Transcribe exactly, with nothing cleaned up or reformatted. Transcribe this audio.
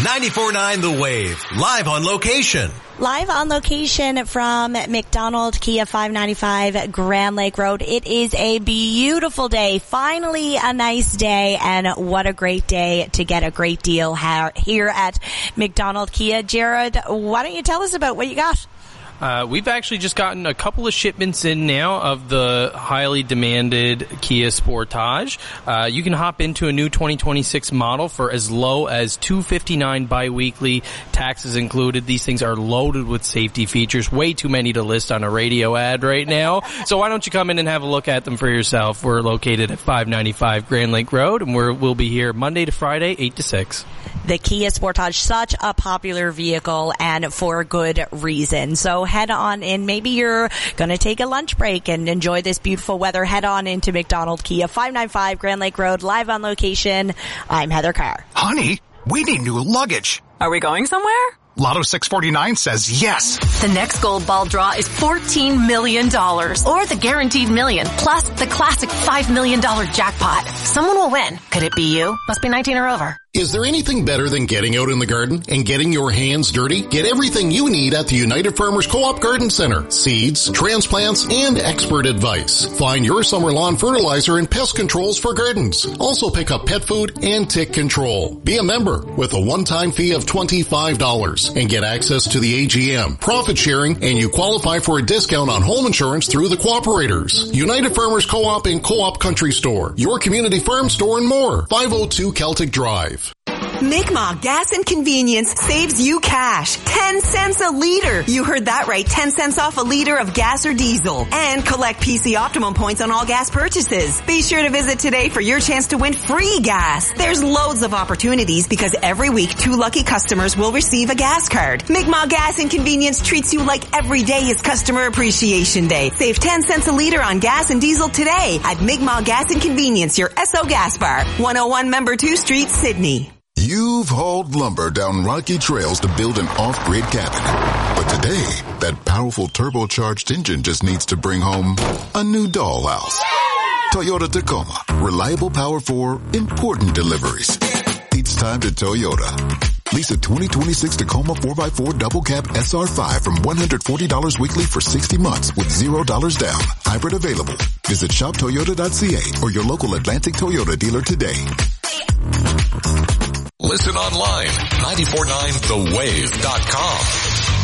ninety-four point nine The Wave, live on location. Live on location from McDonald Kia five ninety-five Grand Lake Road. It is a beautiful day. Finally a nice day, and what a great day to get a great deal here at McDonald Kia. Jared, why don't you tell us about what you got? Uh, we've actually just gotten a couple of shipments in now of the highly demanded Kia Sportage. Uh, you can hop into a new twenty twenty-six model for as low as two hundred fifty-nine dollars bi-weekly, taxes included. These things are loaded with safety features, way too many to list on a radio ad right now. So why don't you come in and have a look at them for yourself? We're located at five ninety-five Grand Lake Road, and we're, we'll be here Monday to Friday, eight to six. The Kia Sportage, such a popular vehicle, and for good reason. So head on in. Maybe you're going to take a lunch break and enjoy this beautiful weather. Head on into McDonald Kia, five ninety-five Grand Lake Road, live on location. I'm Heather Carr. Honey, we need new luggage. Are we going somewhere? Lotto six forty-nine says yes. The next gold ball draw is fourteen million dollars, or the guaranteed million, plus the classic five million dollars jackpot. Someone will win. Could it be you? Must be nineteen or over. Is there anything better than getting out in the garden and getting your hands dirty? Get everything you need at the United Farmers Co-op Garden Center. Seeds, transplants, and expert advice. Find your summer lawn fertilizer and pest controls for gardens. Also pick up pet food and tick control. Be a member with a one-time fee of twenty-five dollars and get access to the A G M, profit sharing, and you qualify for a discount on home insurance through the cooperators. United Farmers Co-op and Co-op Country Store, your community farm store, and more. five oh two Celtic Drive. Mi'kmaq Gas and Convenience saves you cash. ten cents a liter. You heard that right. ten cents off a liter of gas or diesel. And collect P C Optimum points on all gas purchases. Be sure to visit today for your chance to win free gas. There's loads of opportunities because every week two lucky customers will receive a gas card. Mi'kmaq Gas and Convenience treats you like every day is Customer Appreciation Day. Save ten cents a liter on gas and diesel today at Mi'kmaq Gas and Convenience, your S O gas bar. one oh one Member two Street, Sydney. You've hauled lumber down rocky trails to build an off-grid cabin. But today, that powerful turbocharged engine just needs to bring home a new dollhouse. Toyota Tacoma. Reliable power for important deliveries. It's time to Toyota. Lease a twenty twenty-six Tacoma four by four double cab S R five from one hundred forty dollars weekly for sixty months with zero dollars down. Hybrid available. Visit shop toyota dot c a or your local Atlantic Toyota dealer today. Listen online, nine four nine the wave dot com.